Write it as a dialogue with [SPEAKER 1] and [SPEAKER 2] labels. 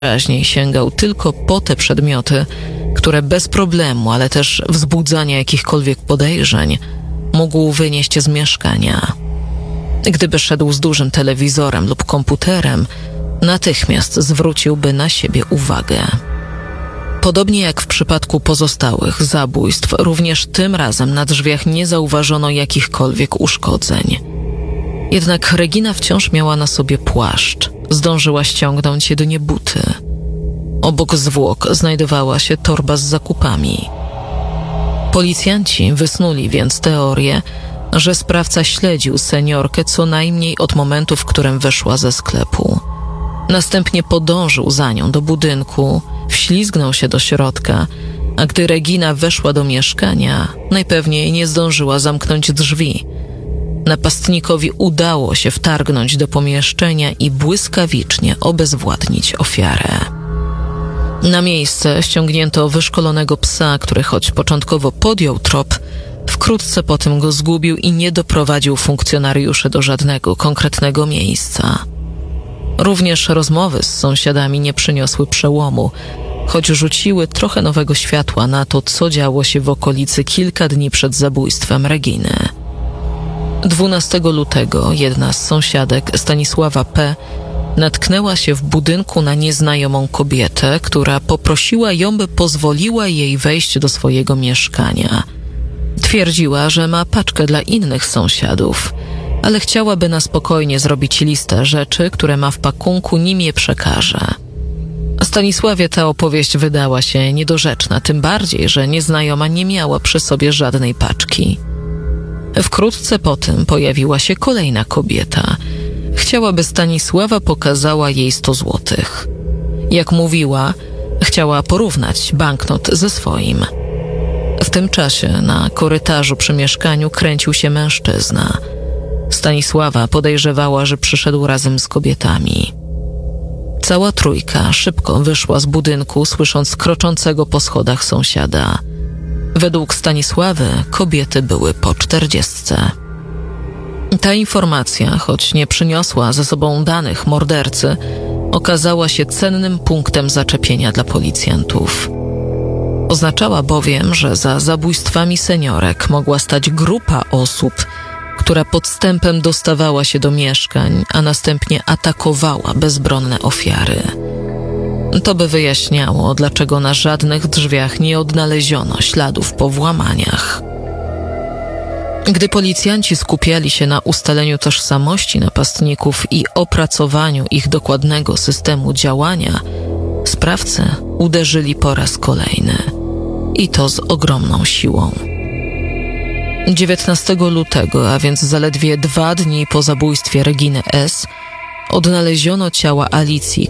[SPEAKER 1] Najwyraźniej sięgał tylko po te przedmioty, które bez problemu, ale też wzbudzania jakichkolwiek podejrzeń mógł wynieść z mieszkania. Gdyby szedł z dużym telewizorem lub komputerem, natychmiast zwróciłby na siebie uwagę. Podobnie jak w przypadku pozostałych zabójstw, również tym razem na drzwiach nie zauważono jakichkolwiek uszkodzeń. Jednak Regina wciąż miała na sobie płaszcz. Zdążyła ściągnąć jedynie buty. Obok zwłok znajdowała się torba z zakupami. Policjanci wysnuli więc teorię, że sprawca śledził seniorkę co najmniej od momentu, w którym wyszła ze sklepu. Następnie podążył za nią do budynku, wślizgnął się do środka, a gdy Regina weszła do mieszkania, najpewniej nie zdążyła zamknąć drzwi. Napastnikowi udało się wtargnąć do pomieszczenia i błyskawicznie obezwładnić ofiarę. Na miejsce ściągnięto wyszkolonego psa, który choć początkowo podjął trop, wkrótce potem go zgubił i nie doprowadził funkcjonariuszy do żadnego konkretnego miejsca. Również rozmowy z sąsiadami nie przyniosły przełomu, choć rzuciły trochę nowego światła na to, co działo się w okolicy kilka dni przed zabójstwem Reginy. 12 lutego jedna z sąsiadek, Stanisława P., natknęła się w budynku na nieznajomą kobietę, która poprosiła ją, by pozwoliła jej wejść do swojego mieszkania. Twierdziła, że ma paczkę dla innych sąsiadów, ale chciałaby na spokojnie zrobić listę rzeczy, które ma w pakunku, nim je przekaże. Stanisławie ta opowieść wydała się niedorzeczna, tym bardziej, że nieznajoma nie miała przy sobie żadnej paczki. Wkrótce potem pojawiła się kolejna kobieta. Chciała, by Stanisława pokazała jej 100 złotych. Jak mówiła, chciała porównać banknot ze swoim. W tym czasie na korytarzu przy mieszkaniu kręcił się mężczyzna. Stanisława podejrzewała, że przyszedł razem z kobietami. Cała trójka szybko wyszła z budynku, słysząc kroczącego po schodach sąsiada. Według Stanisławy kobiety były po 40. Ta informacja, choć nie przyniosła ze sobą danych mordercy, okazała się cennym punktem zaczepienia dla policjantów. Oznaczała bowiem, że za zabójstwami seniorek mogła stać grupa osób, która podstępem dostawała się do mieszkań, a następnie atakowała bezbronne ofiary. To by wyjaśniało, dlaczego na żadnych drzwiach nie odnaleziono śladów po włamaniach. Gdy policjanci skupiali się na ustaleniu tożsamości napastników i opracowaniu ich dokładnego systemu działania, sprawcy uderzyli po raz kolejny. I to z ogromną siłą. 19 lutego, a więc zaledwie 2 dni po zabójstwie Reginy S., odnaleziono ciała Alicji